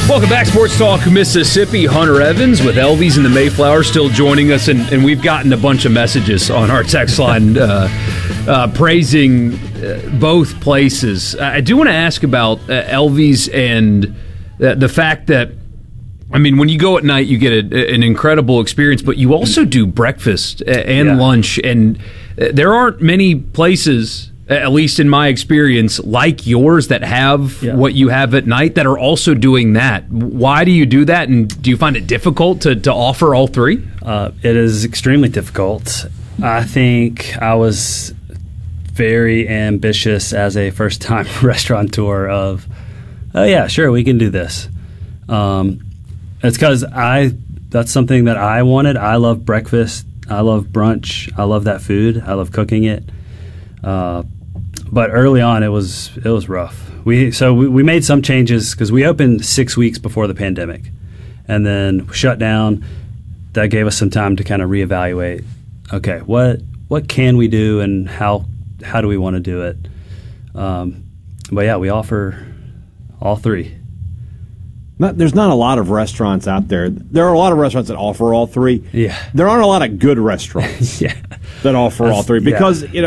Welcome back, Sports Talk Mississippi. Hunter Evans with Elvies and the Mayflower still joining us, and we've gotten a bunch of messages on our text line praising both places. I do want to ask about Elvies and the fact that, I mean, when you go at night, you get an incredible experience, but you also do breakfast and lunch, and there aren't many places, at least in my experience, like yours that have what you have at night that are also doing that. Why do you do that, and do you find it difficult to offer all three? It is extremely difficult. I think I was very ambitious as a first-time restaurateur of, oh, yeah, sure, we can do this. It's because that's something that I wanted. I love breakfast. I love brunch. I love that food. I love cooking it. But early on, it was rough. We made some changes because we opened 6 weeks before the pandemic, and then shut down. That gave us some time to kind of reevaluate. Okay, what can we do, and how do we want to do it? But yeah, we offer all three. There's not a lot of restaurants out there. There are a lot of restaurants that offer all three. Yeah, there aren't a lot of good restaurants. that offer all three because